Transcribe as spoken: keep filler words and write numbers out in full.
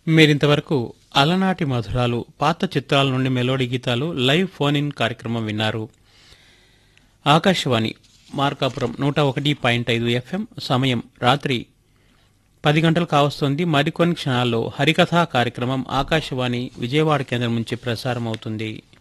మీరింతవరకు అలనాటి మధురాలు పాత చిత్రాల నుండి మెలోడీ గీతాలు లైవ్ ఫోన్ ఇన్ కార్యక్రమం విన్నారు. ఆకాశవాణి మార్కాపురం నూట ఒకటి పాయింట్ ఐదు ఎఫ్ఎం. సమయం రాత్రి పది గంటలు కావస్తోంది. మరికొన్ని క్షణాల్లో హరికథా కార్యక్రమం ఆకాశవాణి విజయవాడ కేంద్రం నుంచి ప్రసారం అవుతుంది.